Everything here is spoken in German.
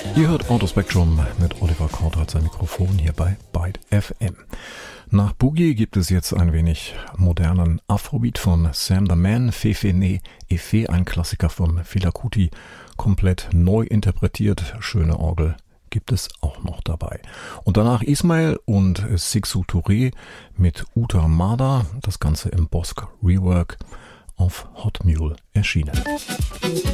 Ihr hört Autospectrum mit Oliver Kortrat sein Mikrofon hier bei Byte FM. Nach Boogie gibt es jetzt ein wenig modernen Afrobeat von Sam the Man, Fefe Ne Efe, ein Klassiker von Fela Kuti, komplett neu interpretiert, schöne Orgel gibt es auch noch dabei. Und danach Ismail und Sixu Touré mit Uta Mada, das Ganze im Bosk Rework auf Hot Mule erschienen.